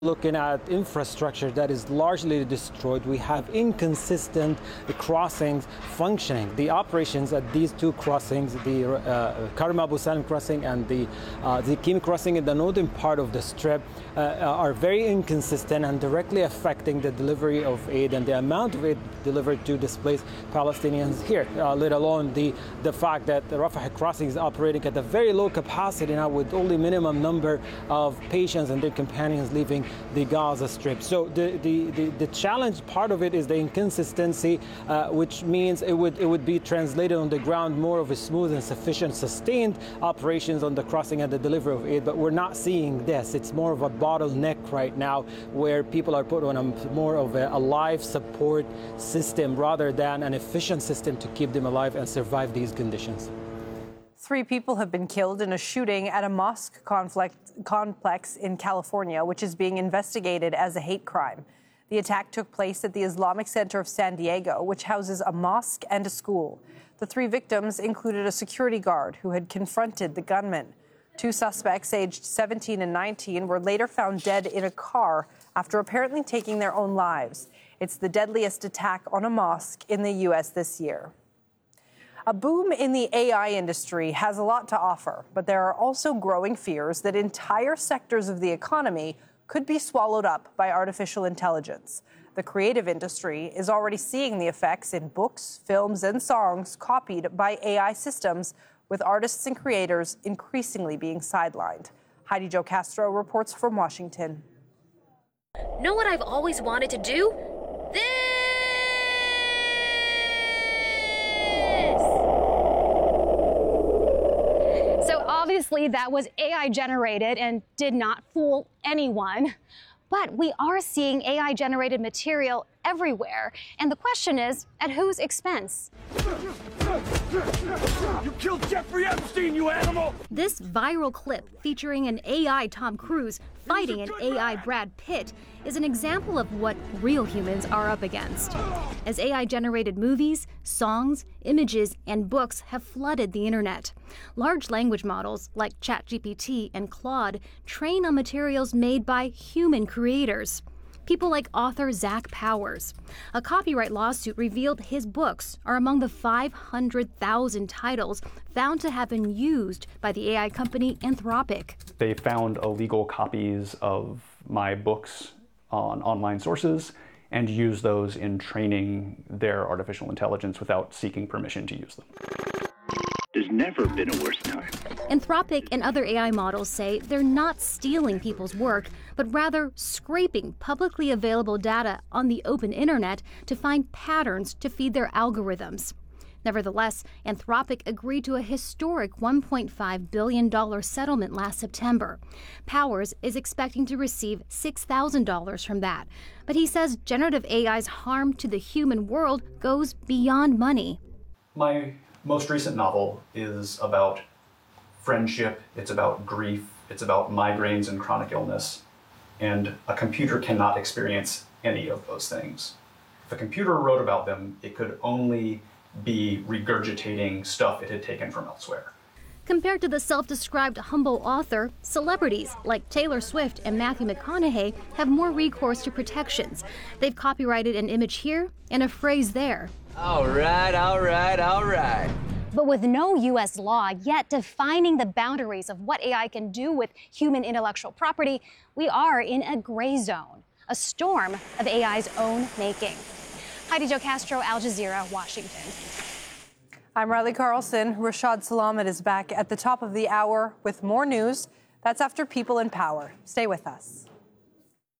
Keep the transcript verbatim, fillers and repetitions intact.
Looking at infrastructure that is largely destroyed, we have inconsistent crossings functioning. The operations at these two crossings, the uh, Karim Abu Salim crossing and the uh, the Kimi crossing in the northern part of the Strip, uh, are very inconsistent and directly affecting the delivery of aid and the amount of aid delivered to displaced Palestinians here, uh, let alone the, the fact that the Rafah crossing is operating at a very low capacity now with only minimum number of patients and their companions leaving the Gaza Strip. So the, the, the, the challenge part of it is the inconsistency, uh, which means it would, it would be translated on the ground more of a smooth and sufficient sustained operations on the crossing and the delivery of aid. But we're not seeing this. It's more of a bottleneck right now where people are put on a more of a, a life support system rather than an efficient system to keep them alive and survive these conditions. Three people have been killed in a shooting at a mosque conflict, complex in California, which is being investigated as a hate crime. The attack took place at the Islamic Center of San Diego, which houses a mosque and a school. The three victims included a security guard who had confronted the gunman. Two suspects, aged seventeen and nineteen, were later found dead in a car after apparently taking their own lives. It's the deadliest attack on a mosque in the U S this year. A boom in the A I industry has a lot to offer, but there are also growing fears that entire sectors of the economy could be swallowed up by artificial intelligence. The creative industry is already seeing the effects in books, films, and songs copied by A I systems, with artists and creators increasingly being sidelined. Heidi Jo Castro reports from Washington. Know what I've always wanted to do? This! Obviously, that was A I generated and did not fool anyone. But we are seeing A I generated material everywhere. And the question is, at whose expense? You killed Jeffrey Epstein, you animal! This viral clip featuring an A I Tom Cruise fighting an A I Brad Pitt is an example of what real humans are up against. As A I-generated movies, songs, images, and books have flooded the internet, large language models like ChatGPT and Claude train on materials made by human creators. People like author Zach Powers. A copyright lawsuit revealed his books are among the five hundred thousand titles found to have been used by the A I company Anthropic. They found illegal copies of my books on online sources and used those in training their artificial intelligence without seeking permission to use them. There's never been a worse time. Anthropic and other A I models say they're not stealing people's work, but rather scraping publicly available data on the open internet to find patterns to feed their algorithms. Nevertheless, Anthropic agreed to a historic one point five billion dollars settlement last September. Powers is expecting to receive six thousand dollars from that, but he says generative A I's harm to the human world goes beyond money. My most recent novel is about friendship, it's about grief, it's about migraines and chronic illness, and a computer cannot experience any of those things. If a computer wrote about them, it could only be regurgitating stuff it had taken from elsewhere. Compared to the self-described humble author, celebrities like Taylor Swift and Matthew McConaughey have more recourse to protections. They've copyrighted an image here and a phrase there. All right, all right, all right. But with no U S law yet defining the boundaries of what A I can do with human intellectual property, we are in a gray zone, a storm of A I's own making. Heidi Jo Castro, Al Jazeera, Washington. I'm Riley Carlson. Rashad Salamat is back at the top of the hour with more news. That's after People in Power. Stay with us.